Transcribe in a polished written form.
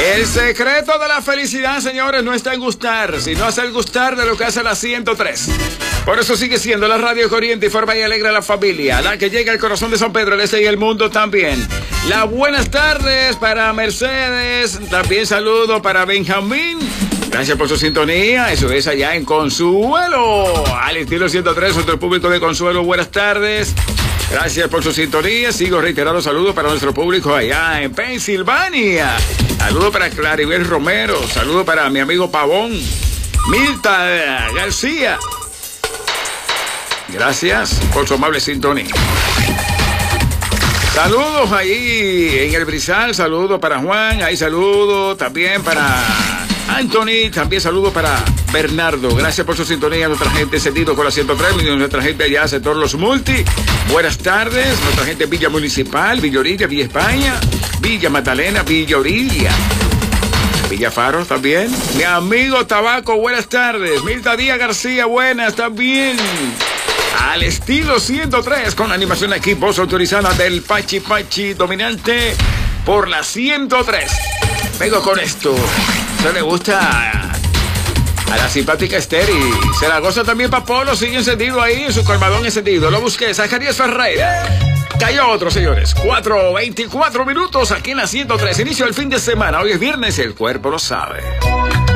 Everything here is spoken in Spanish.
El secreto de la felicidad, señores, no está en gustar, sino es el gustar de lo que hace la 103. Por eso sigue siendo la radio corriente y forma y alegra a la familia, la que llega al corazón de San Pedro, el este y el mundo también. Las buenas tardes para Mercedes, también saludo para Benjamín. Gracias por su sintonía, eso es allá en Consuelo, al estilo 103, nuestro público de Consuelo, buenas tardes. Gracias por su sintonía. Sigo reiterando saludos para nuestro público allá en Pensilvania. Saludos para Claribel Romero. Saludos para mi amigo Pavón. Milta García. Gracias por su amable sintonía. Saludos ahí en el Brizal. Saludos para Juan. Ahí saludos también para Anthony. También saludos para Bernardo. Gracias por su sintonía. Nuestra gente sentido con la 103. Nuestra gente allá, sector Los Multi. Buenas tardes. Nuestra gente Villa Municipal, Villa Orilla, Villa España, Villa Magdalena, Villa Orilla, Villa Faro también. Mi amigo Tabaco, buenas tardes. Milta Díaz García, buenas también. Al estilo 103 con animación aquí, voz autorizada del Pachi Pachi, dominante por la 103. Vengo con esto. ¿Se le gusta a la simpática Esther y se la goza también para Polo? Sigue encendido ahí, en su colmadón encendido. Lo busqué, Zacarías Ferreira. Cayó otro, señores. 4:24 minutos aquí en la 103. Inicio del fin de semana. Hoy es viernes, el cuerpo lo sabe.